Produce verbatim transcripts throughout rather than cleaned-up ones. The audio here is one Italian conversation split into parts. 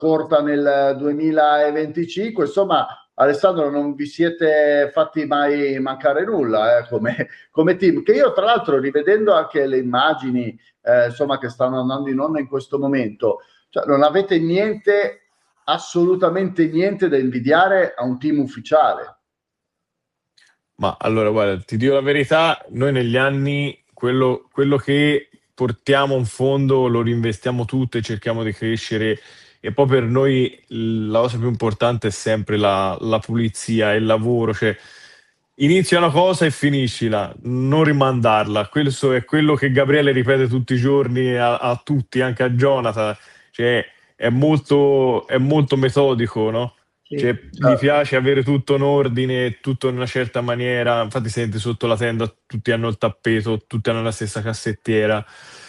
corta nel duemilaventicinque, insomma Alessandro non vi siete fatti mai mancare nulla eh, come, come team, che io tra l'altro rivedendo anche le immagini eh, insomma che stanno andando in onda in questo momento, cioè non avete niente, assolutamente niente da invidiare a un team ufficiale. Ma allora guarda, ti dico la verità, noi negli anni quello, quello che portiamo in fondo lo reinvestiamo tutto e cerchiamo di crescere, e poi per noi la cosa più importante è sempre la, la pulizia, il lavoro, cioè inizia una cosa e finiscila, non rimandarla. Questo è quello che Gabriele ripete tutti i giorni a, a tutti, anche a Jonathan, cioè è molto, è molto metodico, no? Cioè, gli piace avere tutto in ordine, tutto in una certa maniera. Infatti, senti sotto la tenda, tutti hanno il tappeto, tutti hanno la stessa cassettiera.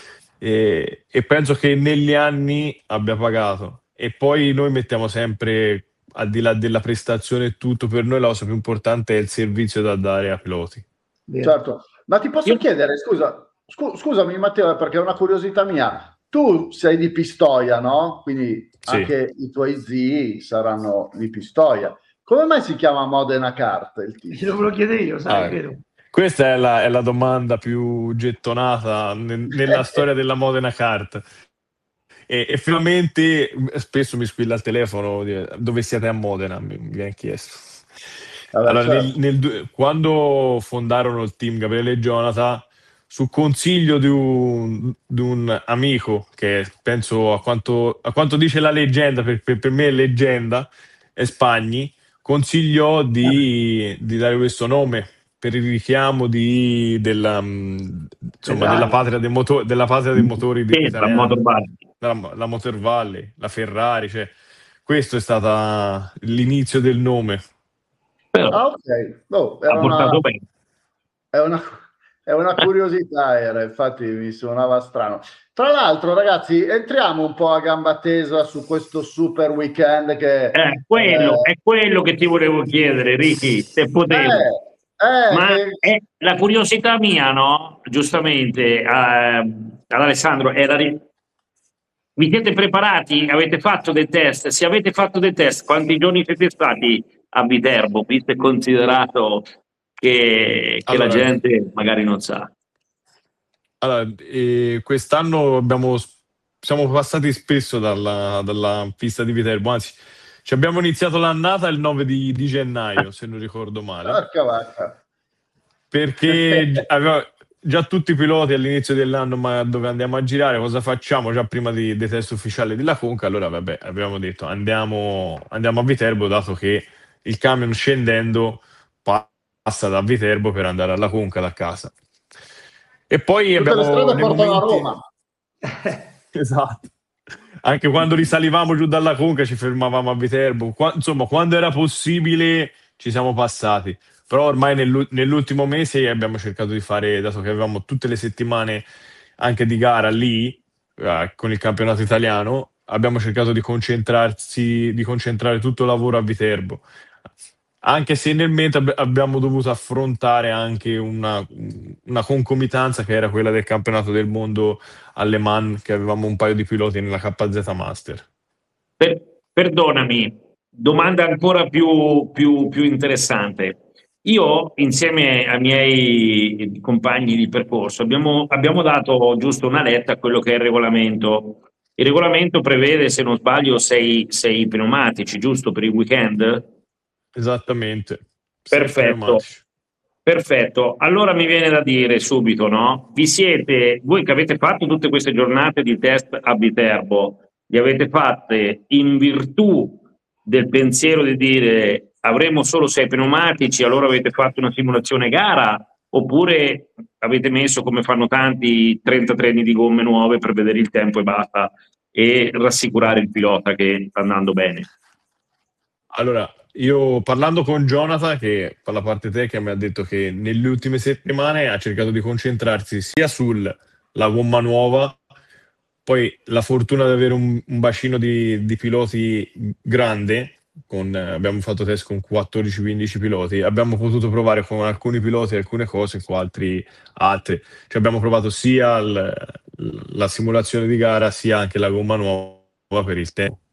E, e penso che negli anni abbia pagato. E poi noi mettiamo sempre, al di là della prestazione e tutto, per noi la cosa più importante è il servizio da dare ai piloti. Certo, ma ti posso Io- chiedere, scusa, scu- scusami Matteo, perché è una curiosità mia. Tu sei di Pistoia, no? Quindi Sì. anche i tuoi zii saranno di Pistoia. Come mai si chiama Modena Kart il team? Non me lo chiedo io, sai, Ah, è vero. questa è la, è la domanda più gettonata ne- nella storia della Modena Kart. E effettivamente spesso mi squilla il telefono, di- dove siete a Modena, mi, mi viene chiesto. Vabbè, Allora, nel- certo. nel du- quando fondarono il team Gabriele e Jonathan, su consiglio di un, di un amico, che penso a quanto, a quanto dice la leggenda, per, per- per me è leggenda, è Spagni, consigliò di, di dare questo nome per il richiamo di, della, mh, insomma, della patria dei motori, della patria dei motori di- Sì, la italiani, Motor Valley. la, la Motor Valley, la Ferrari, cioè, questo è stato l'inizio del nome. Però Ah, ok. Oh, ha era una, portato bene. è una, è una curiosità, era, infatti mi suonava strano. Tra l'altro, ragazzi, entriamo un po' a gamba tesa su questo super weekend che... Eh, quello, eh, è quello che ti volevo chiedere, Ricky, se potevo. eh, eh, Ma che- è la curiosità mia, no? Giustamente, eh, ad Alessandro, era ri- vi siete preparati? Avete fatto dei test? Se avete fatto dei test, quanti giorni siete stati a Viterbo, visto e considerato che, che la Allora, gente magari non sa? allora, eh, quest'anno abbiamo, siamo passati spesso dalla, dalla pista di Viterbo, anzi, ci abbiamo iniziato l'annata il nove di, di gennaio, se non ricordo male, porca vacca. perché gi- aveva- già tutti i piloti all'inizio dell'anno, ma dove andiamo a girare, cosa facciamo già prima di- dei test ufficiali della Conca, allora vabbè, abbiamo detto andiamo, andiamo a Viterbo, dato che il camion scendendo pa- passa da Viterbo per andare alla Conca da casa. E poi Tutte le abbiamo strade nei portano a momenti... Roma. Esatto. Anche quando risalivamo giù dalla Conca ci fermavamo a Viterbo. Qua- insomma, quando era possibile ci siamo passati. Però ormai nell'u- nell'ultimo mese abbiamo cercato di fare, dato che avevamo tutte le settimane anche di gara lì, eh, con il campionato italiano, abbiamo cercato di concentrarsi, di concentrare tutto il lavoro a Viterbo. Anche se nel mentre ab- abbiamo dovuto affrontare anche una, una concomitanza che era quella del campionato del mondo a Le Mans, che avevamo un paio di piloti nella K Z Master. Per- perdonami, domanda ancora più, più- più interessante. Io, insieme ai miei compagni di percorso, abbiamo, abbiamo dato giusto una letta a quello che è il regolamento. Il regolamento prevede, se non sbaglio, sei, sei pneumatici, giusto, per il weekend? Esattamente. Sei Perfetto. pneumatici. Perfetto, allora mi viene da dire subito, no? Vi siete, voi che avete fatto tutte queste giornate di test a Viterbo, le avete fatte in virtù del pensiero di dire avremo solo sei pneumatici, allora avete fatto una simulazione gara, oppure avete messo, come fanno tanti, trenta treni di gomme nuove per vedere il tempo e basta, e rassicurare il pilota che sta andando bene? Allora, io parlando con Jonathan, che fa la parte tecnica, mi ha detto che nelle ultime settimane ha cercato di concentrarsi sia sulla gomma nuova, poi la fortuna di avere un, un bacino di, di piloti grande, con, eh, abbiamo fatto test con quattordici quindici piloti, abbiamo potuto provare con alcuni piloti alcune cose, con altri altre. Cioè abbiamo provato sia il- la simulazione di gara, sia anche la gomma nuova per il tempo.